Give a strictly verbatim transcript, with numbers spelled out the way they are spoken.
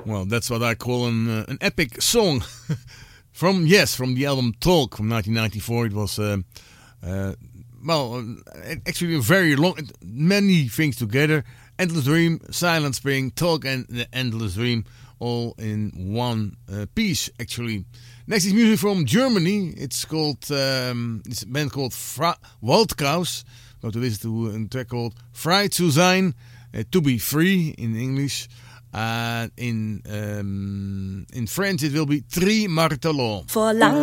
Well, that's what I call an, uh, an epic song. from, yes, from the album Talk from nineteen ninety-four. It was, uh, uh, well, uh, actually a very long, many things together. Endless Dream, Silent Spring, Talk and The Endless Dream, all in one uh, piece, actually. Next is music from Germany. It's called, um, it's a band called Fra- Waldkraus. Go to listen to a track called Frei zu sein, uh, to be free in English. Uh, in um, in French it will be Tri Marteau. For long